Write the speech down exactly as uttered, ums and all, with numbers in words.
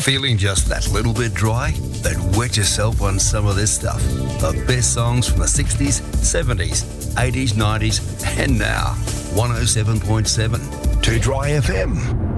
Feeling just that little bit dry? Then wet yourself on some of this stuff. The best songs from the sixties, seventies, eighties, nineties, and now. one oh seven point seven. To Dry F M.